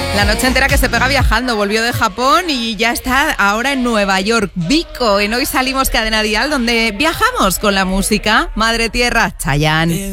La noche entera que se pega viajando, volvió de Japón y ya está ahora en Nueva York. Vico, en Hoy Salimos Cadena Dial, donde viajamos con la música. Madre Tierra, Chayanne.